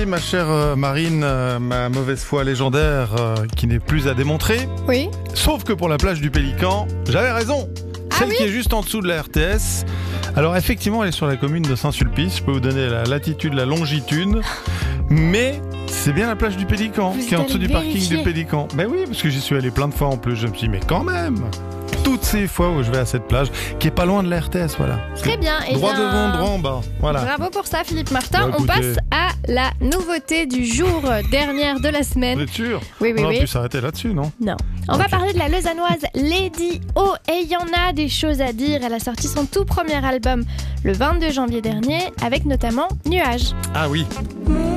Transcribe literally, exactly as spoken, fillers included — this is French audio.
Ma chère euh, Marine, euh, ma mauvaise foi légendaire euh, qui n'est plus à démontrer. Oui. Sauf que pour la plage du Pélican, j'avais raison. Ah Celle oui qui est juste en dessous de la R T S. Alors effectivement, elle est sur la commune de Saint-Sulpice. Je peux vous donner la latitude, la longitude. Mais c'est bien la plage du Pélican Vous qui est en allez dessous du parking vérifier. du Pélican. Ben oui, parce que j'y suis allé plein de fois en plus. Je me suis dit, mais quand même, toutes ces fois où je vais à cette plage, qui est pas loin de la R T S, voilà. Très bien. Eh Droit bien, devant, droit en bas. Voilà. Bravo pour ça, Philippe Martin. Bah, On écoutez. passe à la nouveauté du jour, euh, dernière de la Vous semaine. êtes sûr? Oui, oui, On aurait oui. pu s'arrêter là-dessus, non? Non. On va Ok. parler de la lausannoise Lady O. Et il y en a des choses à dire. Elle a sorti son tout premier album le vingt-deux janvier dernier, avec notamment Nuages. Ah oui. Mon